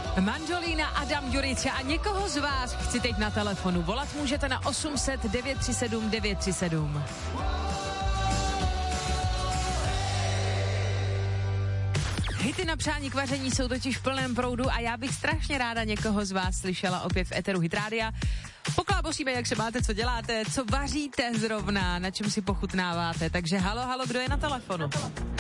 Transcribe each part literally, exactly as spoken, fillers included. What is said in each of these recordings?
Mandolina, Adam Ďuriča a někoho z vás chci teď na telefonu. Volat můžete na osm set devět tři sedm devět tři sedm. Hity na přání k vaření jsou totiž v plném proudu a já bych strašně ráda někoho z vás slyšela opět v éteru Hit Rádia. Poklábosíme, jak se máte, co děláte, co vaříte zrovna, na čem si pochutnáváte. Takže halo, halo, kdo je na telefonu?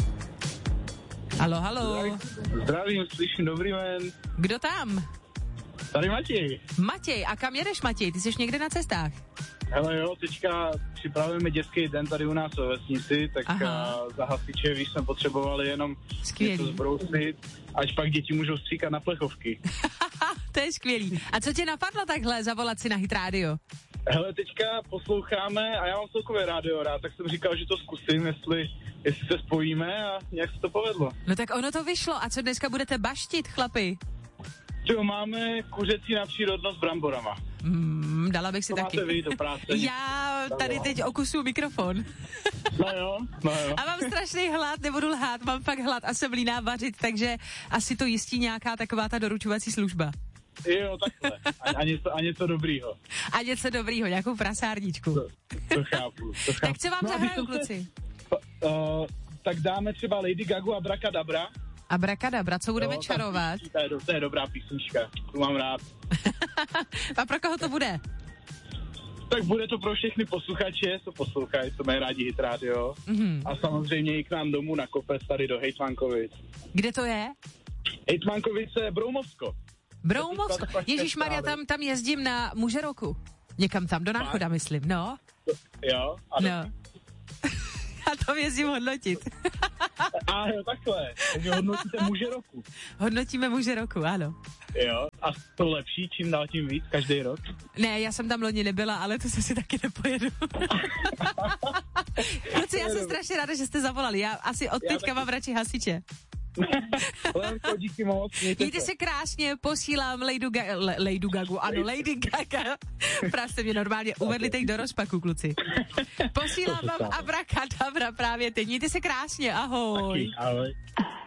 Halo, halo. Zdravím, slyším, dobrý den. Kdo tam? Tady Matěj. Matěj, a kam jedeš, Matěj? Ty jsi někde na cestách? Hele jo, teďka připravujeme dětský den tady u nás ve vesnici, tak za hasiče, víš, jsme potřebovali jenom skvělý. Něco zbrousit, až pak děti můžou stříkat na plechovky. To je skvělý. A co tě napadlo takhle zavolat si na Hit Radio? Hele, teďka posloucháme a já mám celkově rádio rád, tak jsem říkal, že to zkusím, jestli, jestli se spojíme a jak se to povedlo. No tak ono to vyšlo. A co dneska budete baštit, chlapi? Jo, máme kuřecí na přírodnost s bramborama. Mm, dala bych si to taky. Máte vy do práce. Já tady teď okusuju mikrofon. No jo, no jo. A mám strašný hlad, nebudu lhát, mám fakt hlad a jsem líná vařit, takže asi to jistí nějaká taková ta doručovací služba. Jo, takhle. A, a, něco, a něco dobrýho. A něco dobrýho, nějakou prasárničku. To, to chápu, to chápu. Tak co vám no, zahraju, kluci? Se, uh, tak dáme třeba Lady Gagu a Brakadabra. A Brakadabra, co budeme jo, čarovat? To je, to je dobrá písnička, tu mám rád. A pro koho to bude? Tak bude to pro všechny posluchače, co poslouchají, co mají rádi Hit Radio. Mm-hmm. A samozřejmě i k nám domů na kopec tady do Hejtmankovic. Kde to je? Hejtmankovice, Broumovsko. Broumovsko. Ježišmarja, tam, tam jezdím na Muže roku. Někam tam, do Náchoda, myslím, no. Jo, ano. No. A tam jezdím hodnotit. A jo, takhle. Takže hodnotíte Muže roku. Hodnotíme Muže roku, ano. Jo, a to lepší, čím dál tím víc, každý rok? Ne, já jsem tam loni nebyla, ale to se si taky nepojedu. Kluci, já jsem strašně ráda, že jste zavolali. Já asi od já teďka taky. Mám radši hasiče. Lenko, díky moc. Mějte, Mějte se krásně, posílám Lady, Ga- Le- Lady Gagu, ano, Lady Gaga. Právě jste mě normálně uvedli teď do rozpaku, kluci. Posílám vám Abrakadabra právě teď. Mějte se krásně, ahoj. Taky, ahoj.